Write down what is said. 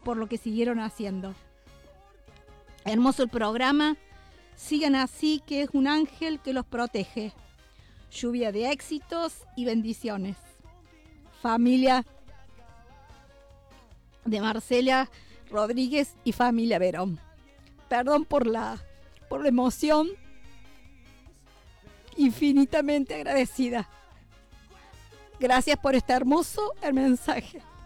por lo que siguieron haciendo. Hermoso el programa. Sigan así, que es un ángel que los protege. Lluvia de éxitos y bendiciones. Familia de Marcela Rodríguez y familia Verón. Perdón por la emoción. Infinitamente agradecida. Gracias por este hermoso mensaje.